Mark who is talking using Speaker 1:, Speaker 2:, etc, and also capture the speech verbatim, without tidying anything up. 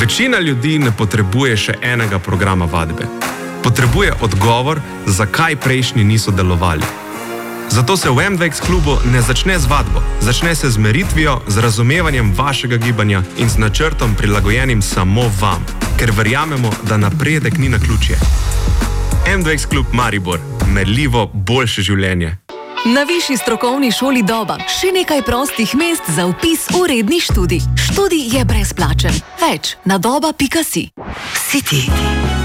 Speaker 1: Večina ljudi ne potrebuje še enega programa vadbe. Potrebuje odgovor, zakaj prejšnji niso delovali. Zato se v M dva X klubu ne začne z vadbo, začne se z meritvijo, z razumevanjem vašega gibanja in z načrtom prilagojenim samo vam, ker verjamemo, da napredek ni naključje. M dva X klub Maribor, merljivo boljše življenje.
Speaker 2: Na Višji strokovni šoli Doba še nekaj prostih mest za vpis v redni študij. Študij je brezplačen. Več na doba pika si. Si ti.